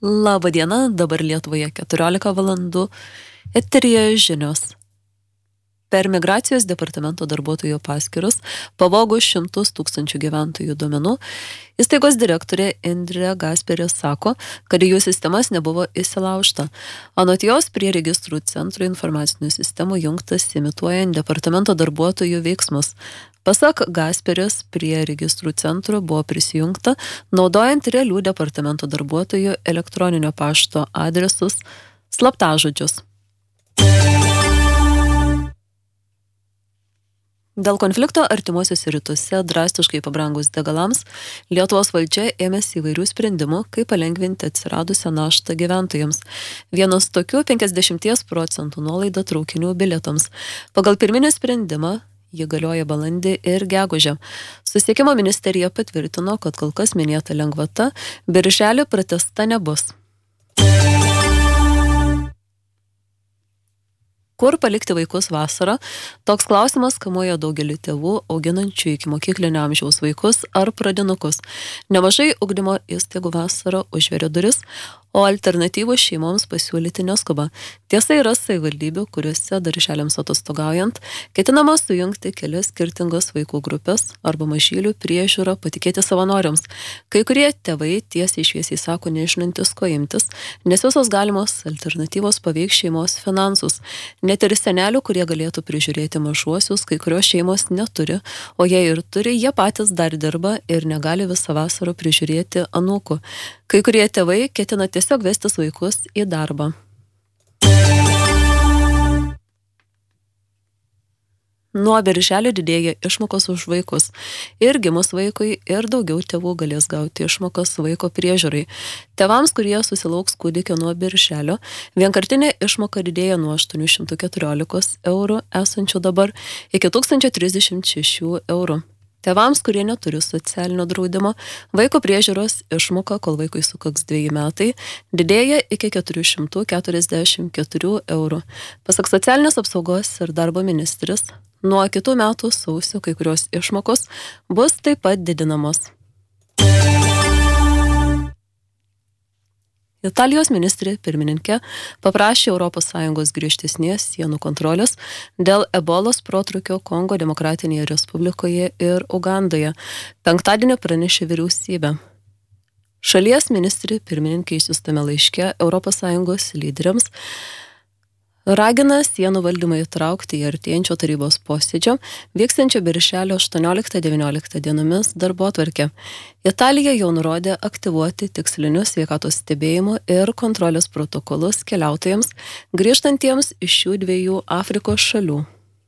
Labą dieną, dabar Lietuvoje 14 valandų, eteryje žinios. Per migracijos departamento darbuotojų paskyrus pavogus 100 tūkstančių gyventojų duomenų, įstaigos direktorė Indrė Gasperė sako, kad į jų sistemas nebuvo įsilaužta. Anot jos prie registrų centro informacinių sistemų jungtas imituojant departamento darbuotojų veiksmus. Pasak Gasperės, prie registrų centro buvo prisijungta, naudojant realių departamento darbuotojų elektroninio pašto adresus slaptažodžius. Dėl konflikto artimuosiuose rytuose drastiškai pabrangus degalams, Lietuvos valdžia ėmėsi įvairių sprendimų, kaip palengvinti atsiradusią naštą gyventojams. Vienas tokių 50% nuolaida traukinių bilietams. Pagal pirminį sprendimą jį galioja balandį ir gegužę. Susisiekimo ministerija patvirtino, kad kol kas minėta lengvata birželį pratęsta nebus. Kur palikti vaikus vasarą? Toks klausimas kamuoja daugelį tėvų, auginančių iki mokyklinio amžiaus vaikus ar pradinukus. Nemažai ugdymo įstaigų vasarą užveria duris, o alternatyvų šeimoms pasiūlyti neskuba. Tiesa, yra savivaldybių, kuriuose darželiams atostogaujant ketinama sujungti kelias skirtingas vaikų grupės arba mažylių priežiūrą patikėti savanoriams. Kai kurie tėvai tiesiai šviesiai sako nežinantis ko imtis, nes visos galimos alternatyvos paveiks šeimos finansus. Net ir senelių, kurie galėtų prižiūrėti mažuosius, kai kurios šeimos neturi, o jei ir turi, jie patys dar dirba ir negali visą vasarą prižiūrėti anūkų. Kai kurie tėvai ketina tiesiog vestis vaikus į darbą. Nuo birželio didėja išmokos už vaikus. Ir gimus vaikui, ir daugiau tėvų galės gauti išmokas vaiko priežiūrai. Tėvams, kurie susilauks kūdikio nuo birželio, vienkartinė išmoka didėja nuo 814 eurų esančių dabar iki 1036 eurų. Tėvams, kurie neturi socialinio draudimo, vaiko priežiūros išmoka, kol vaikui sukaks 2 metai, didėja iki 444 eurų. Pasak socialinės apsaugos ir darbo ministrės, nuo kitų metų sausio kai kurios išmokos bus taip pat didinamos. Italijos ministrė pirmininkė paprašė ES griežtesnės sienų kontrolės dėl ebolos protrūkio Kongo Demokratinėje Respublikoje ir Ugandoje. Penktadienį pranešė vyriausybė. Šalies ministrė pirmininkė išsiųstame laiške ES lyderiams ragina sienų valdymą įtraukti į artėjančio tarybos posėdžio, vykstančio birželio 18-19 dienomis darbotvarkę. Italija jau nurodė aktyvuoti tikslinius sveikatos stebėjimo ir kontrolės protokolus keliautojams, grįžtantiems iš šių 2 Afrikos šalių.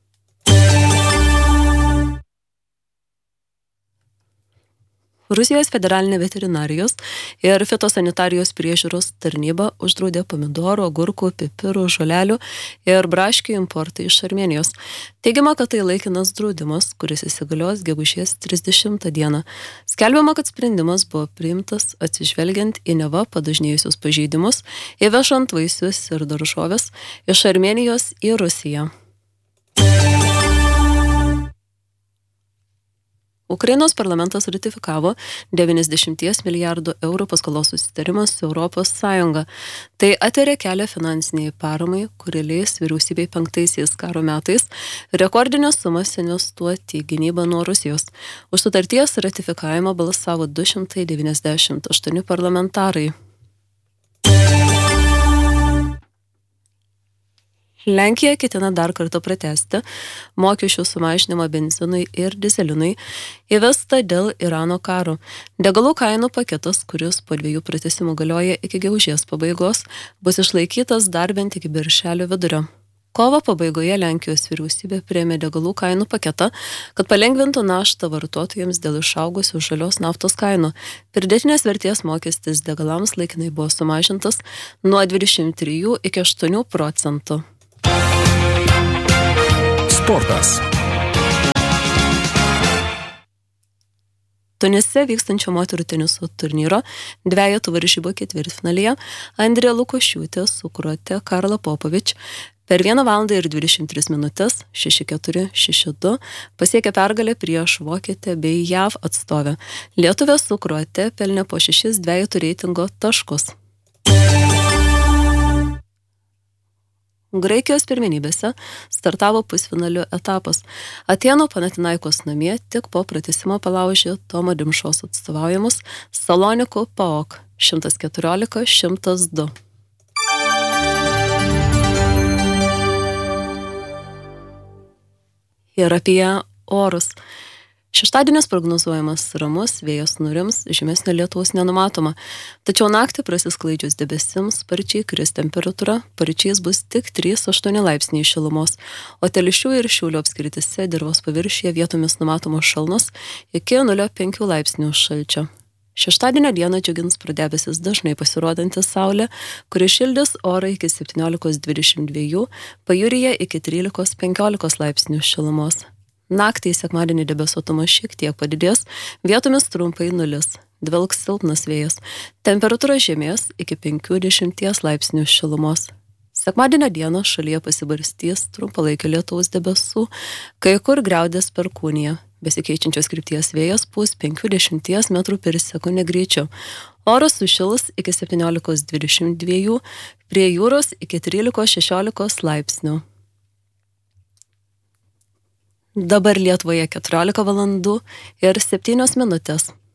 Rusijos federalinė veterinarijos ir fitosanitarijos priežiūros tarnyba uždraudė pomidorų, agurkų, pipirų, žolelių ir braškių importą iš Armėnijos. Teigiama, kad tai laikinas draudimas, kuris įsigalios gegužės 30 dieną. Skelbiama, kad sprendimas buvo priimtas atsižvelgiant į neva padažnėjusius pažeidimus, įvežant vaisius ir daržoves iš Armėnijos į Rusiją. Ukrainos parlamentas ratifikavo 90 milijardų eurų paskolos susitarimą su Europos Sąjunga. Tai atveria kelią finansiniai paramai, kuri leis vyriausybei 5 karo metais rekordinės sumas investuoti į gynybą nuo Rusijos. Už sutarties ratifikavimą balsavo 298 parlamentarai. Lenkija ketina dar kartą pratęsti mokesčių sumažinimą benzinui ir dyzelinui įvestą dėl Irano karo. Degalų kainų paketas, kuris po 2 pratęsimų galioja iki gegužės pabaigos, bus išlaikytas dar bent iki birželio vidurio. Kovo pabaigoje Lenkijos vyriausybė priėmė degalų kainų paketą, kad palengvintų naštą vartotojams dėl išaugusių žalios naftos kainų. Pridėtinės vertės mokestis degalams laikinai buvo sumažintas nuo 23 iki 8%. Sportas. Tunise vykstančio moterų teniso turnyro 2 varžybų ketvirtfinalyje Andrė Lukošiūtė su kroate Karla Popovič per 1 valandą ir 23 minutės 6-4, 6-2 pasiekė pergalę prieš vokietę bei JAV atstovę. Lietuvė su kroate pelnė po 6 dvejetų reitingo taškus. Graikijos pirmenybėse startavo pusfinalių etapas. Atėnų Panathinaikos namie tik po pratęsimo palaužė Tomo Dimšos atstovaujamus Salonikų PAOK 114-102. Ir apie orus. Šeštadienis prognozuojamas ramus, vėjas nurims, žymesnio lietaus nenumatoma. Tačiau naktį prasisklaidžius debesims sparčiai kris temperatūra, paryčiais bus tik 3-8 laipsniai šilumos, o Telšių ir Šiaulių apskrityse dirvos paviršiuje vietomis numatomos šalnos iki 0,5 laipsnių šalčio. Šeštadienio dieną džiugins pro debesis dažnai pasirodanti saulė, kuri šildys orą iki 17-22, pajūryje iki 13-15 laipsnių šilumos. Naktį į sekmadienį debesuotumas šiek tiek padidės, vietomis trumpai nulis, dvelks silpnas vėjas, temperatūra žemės iki 50 laipsnių šilumos. Sekmadienio dieną šalyje pasibarstys trumpalaikio lietaus debesų, kai kur griaudės perkūnija, besikeičiančios krypties vėjas pūs 50 m/s greičiu. Oras sušils iki 17-22, prie jūros iki 13-16 laipsnių. Dabar Lietuvoje 14 valandų ir 7 minutės.